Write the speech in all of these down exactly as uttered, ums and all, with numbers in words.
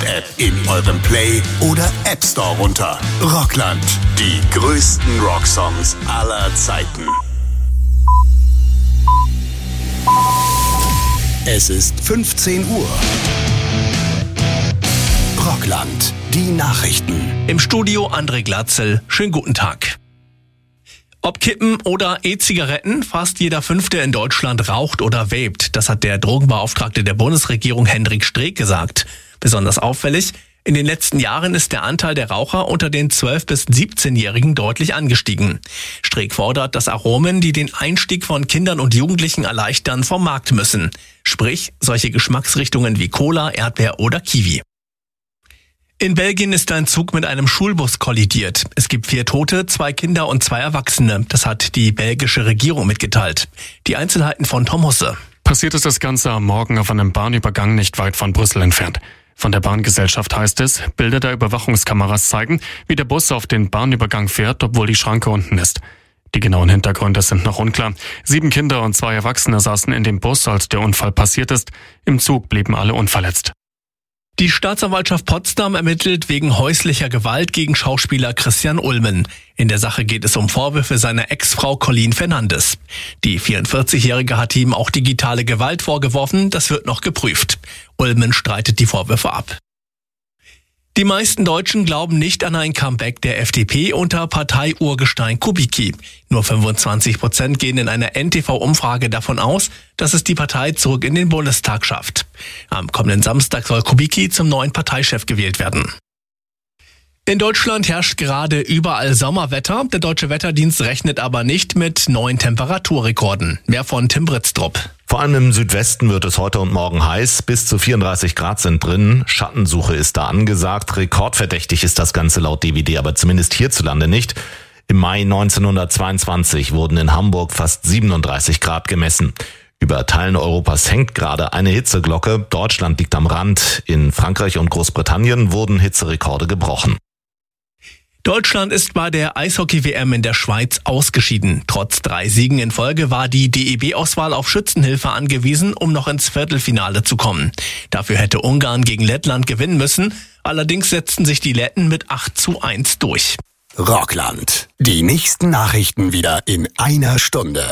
Rockland-App in eurem Play- oder App Store runter. Rockland, die größten Rocksongs aller Zeiten. Es ist fünfzehn Uhr. Rockland, die Nachrichten. Im Studio André Glatzel. Schönen guten Tag. Ob Kippen oder E-Zigaretten, fast jeder Fünfte in Deutschland raucht oder vapt. Das hat der Drogenbeauftragte der Bundesregierung Hendrik Streeck gesagt. Besonders auffällig, in den letzten Jahren ist der Anteil der Raucher unter den zwölf- bis siebzehnjährigen deutlich angestiegen. Streeck fordert, dass Aromen, die den Einstieg von Kindern und Jugendlichen erleichtern, vom Markt müssen. Sprich, solche Geschmacksrichtungen wie Cola, Erdbeer oder Kiwi. In Belgien ist ein Zug mit einem Schulbus kollidiert. Es gibt vier Tote, zwei Kinder und zwei Erwachsene. Das hat die belgische Regierung mitgeteilt. Die Einzelheiten von Tom Husse. Passiert ist das Ganze am Morgen auf einem Bahnübergang nicht weit von Brüssel entfernt. Von der Bahngesellschaft heißt es, Bilder der Überwachungskameras zeigen, wie der Bus auf den Bahnübergang fährt, obwohl die Schranke unten ist. Die genauen Hintergründe sind noch unklar. Sieben Kinder und zwei Erwachsene saßen in dem Bus, als der Unfall passiert ist. Im Zug blieben alle unverletzt. Die Staatsanwaltschaft Potsdam ermittelt wegen häuslicher Gewalt gegen Schauspieler Christian Ulmen. In der Sache geht es um Vorwürfe seiner Ex-Frau Colleen Fernandes. Die vierundvierzigjährige hat ihm auch digitale Gewalt vorgeworfen, das wird noch geprüft. Ulmen streitet die Vorwürfe ab. Die meisten Deutschen glauben nicht an ein Comeback der F D P unter Partei-Urgestein Kubicki. Nur fünfundzwanzig Prozent gehen in einer N T V-Umfrage davon aus, dass es die Partei zurück in den Bundestag schafft. Am kommenden Samstag soll Kubicki zum neuen Parteichef gewählt werden. In Deutschland herrscht gerade überall Sommerwetter. Der Deutsche Wetterdienst rechnet aber nicht mit neuen Temperaturrekorden. Mehr von Tim Britztrup. Vor allem im Südwesten wird es heute und morgen heiß. Bis zu vierunddreißig Grad sind drin. Schattensuche ist da angesagt. Rekordverdächtig ist das Ganze laut D W D, aber zumindest hierzulande nicht. Im Mai neunzehnhundertzweiundzwanzig wurden in Hamburg fast siebenunddreißig Grad gemessen. Über Teilen Europas hängt gerade eine Hitzeglocke. Deutschland liegt am Rand. In Frankreich und Großbritannien wurden Hitzerekorde gebrochen. Deutschland ist bei der Eishockey-W M in der Schweiz ausgeschieden. Trotz drei Siegen in Folge war die D E B-Auswahl auf Schützenhilfe angewiesen, um noch ins Viertelfinale zu kommen. Dafür hätte Ungarn gegen Lettland gewinnen müssen. Allerdings setzten sich die Letten mit acht zu eins durch. Rockland. Die nächsten Nachrichten wieder in einer Stunde.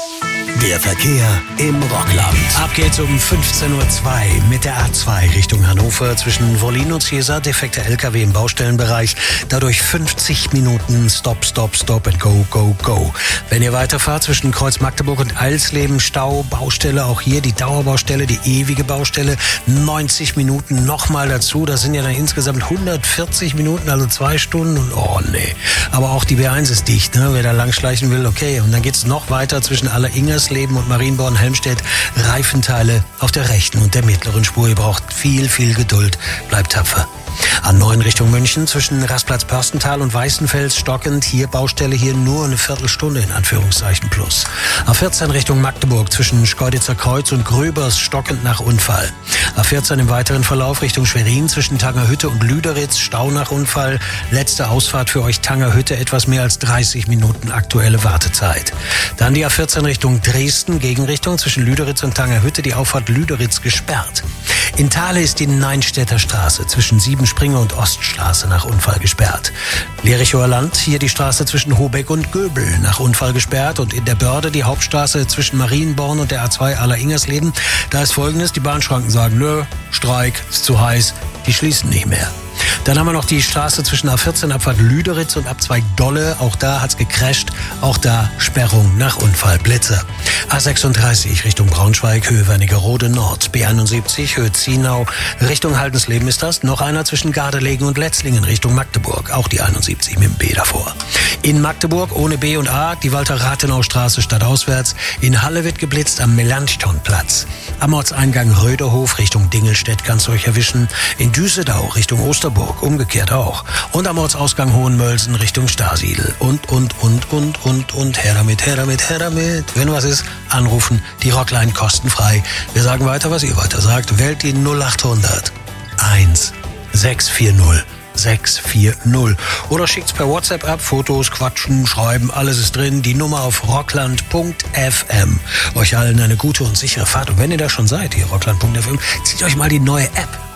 Der Verkehr im Rockland. Ab geht's um fünfzehn Uhr zwei mit der A zwei Richtung Hannover zwischen Wollin und Cesar. Defekter L K W im Baustellenbereich. Dadurch fünfzig Minuten Stop, Stop, Stop and Go, Go, Go. Wenn ihr weiterfahrt zwischen Kreuz Magdeburg und Alsleben, Stau, Baustelle, auch hier die Dauerbaustelle, die ewige Baustelle. neunzig Minuten nochmal dazu. Das sind ja dann insgesamt hundertvierzig Minuten, also zwei Stunden. Und oh nee. Aber auch die B eins ist dicht, ne? Wer da langschleichen will, okay. Und dann geht's noch weiter zwischen Alleringersleben und Marienborn-Helmstedt. Reifenteile auf der rechten und der mittleren Spur. Ihr braucht viel, viel Geduld. Bleibt tapfer. A neun Richtung München zwischen Rastplatz-Pörstental und Weißenfels stockend. Hier Baustelle, hier nur eine Viertelstunde in Anführungszeichen plus. A vierzehn Richtung Magdeburg zwischen Schkeuditzer Kreuz und Gröbers stockend nach Unfall. A vierzehn im weiteren Verlauf Richtung Schwerin zwischen Tangerhütte und Lüderitz. Stau nach Unfall. Letzte Ausfahrt für euch Tangerhütte, etwas mehr als dreißig Minuten aktuelle Wartezeit. Dann die A vierzehn Richtung Dresden, Gegenrichtung zwischen Lüderitz und Tangerhütte. Die Auffahrt Lüderitz gesperrt. In Thale ist die Neinstädter Straße zwischen Siebenspringer und Oststraße nach Unfall gesperrt. Lerichower Land, hier die Straße zwischen Hobeck und Göbel nach Unfall gesperrt. Und in der Börde die Hauptstraße zwischen Marienborn und der A zwei Alleringersleben. Da ist Folgendes, die Bahnschranken sagen, nö, Streik, ist zu heiß, die schließen nicht mehr. Dann haben wir noch die Straße zwischen A vierzehn Abfahrt Lüderitz und Abzweig Dolle. Auch da hat's gecrasht. Auch da Sperrung nach Unfall. Blitzer. A sechsunddreißig Richtung Braunschweig, Höhe Wernigerode Nord. B einundsiebzig, Höhe Zienau. Richtung Haldensleben ist das. Noch einer zwischen Gardelegen und Letzlingen Richtung Magdeburg. Auch die einundsiebzig mit dem B davor. In Magdeburg ohne B und A die Walter-Rathenau-Straße stadtauswärts. In Halle wird geblitzt am Melanchthonplatz. Am Ortseingang Röderhof Richtung Dingelstedt kann's euch erwischen. In Düsseldau Richtung Osterburg, umgekehrt auch. Und am Ortsausgang Hohenmölsen Richtung Starsiedl. Und, und, und, und, und, und, her damit, her damit, her damit. Wenn was ist, anrufen, die Rockline kostenfrei. Wir sagen weiter, was ihr weiter sagt. Wählt die null achthundert eins sechs vier null sechs vier null. Oder schickt's per WhatsApp ab, Fotos, Quatschen, Schreiben, alles ist drin. Die Nummer auf rockland punkt f m. Euch allen eine gute und sichere Fahrt. Und wenn ihr da schon seid, hier rockland punkt f m, zieht euch mal die neue App